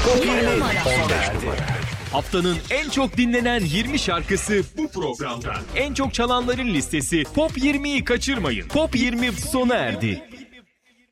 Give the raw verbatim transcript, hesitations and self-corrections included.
Pop yirmi sona erdi. Haftanın en çok dinlenen yirmi şarkısı bu programda. En çok çalanların listesi Pop yirmiyi kaçırmayın. Pop yirmi sona erdi.